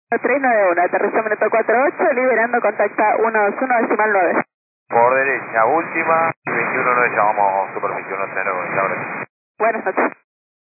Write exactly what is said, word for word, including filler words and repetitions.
tres nueve uno, aterrizó minuto cuatro ocho, liberando, contacta uno dos uno decimal nueve. Por derecha, última, veintiuno nueve, llamamos superficie uno cero, ya ahora. Buenas noches.